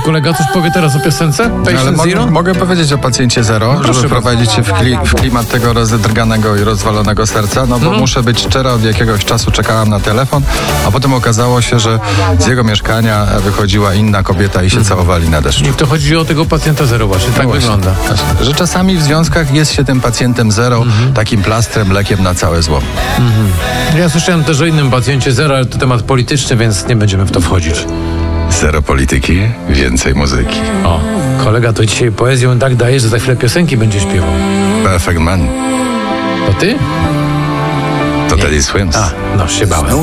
kolega coś powie teraz o piosence? Ale Patient Zero? mogę powiedzieć o pacjencie zero, proszę żeby prowadzić cię w klimat tego rozedrganego i rozwalonego serca, no bo muszę być szczera, od jakiegoś czasu czekałam na telefon, a potem okazało się, że z jego mieszkania wychodziła inna kobieta i się całowali na deszczu. I to chodzi o tego pacjenta zero właśnie, tak Właśnie. wygląda. Właśnie. Że czasami w związkach jest się tym pacjentem zero, takim plastrem, lekiem na całe zło. Ja słyszałem też o innym pacjencie zero, ale to temat polityczny, więc nie będziemy w to wchodzić. Zero polityki, więcej muzyki. O, kolega to dzisiaj poezją tak daje, że za chwilę piosenki będzie śpiewał. Perfect Man. To ty? To Teddy Swims. A, no się bałem.